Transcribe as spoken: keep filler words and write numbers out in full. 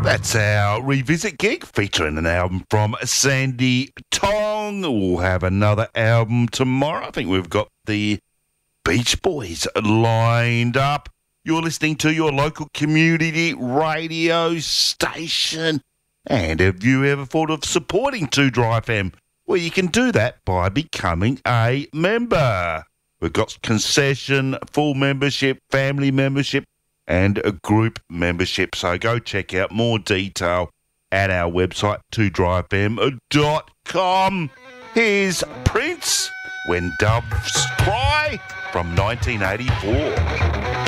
That's our revisit gig featuring an album from Sandy Tong. We'll have another album tomorrow. I think we've got the Beach Boys lined up. You're listening to your local community radio station. And have you ever thought of supporting two Dry F M? Well, you can do that by becoming a member. We've got concession, full membership, family membership, and a group membership. So go check out more detail at our website, two dry f m dot com. Here's Prince, When Doves Cry, from nineteen eighty-four.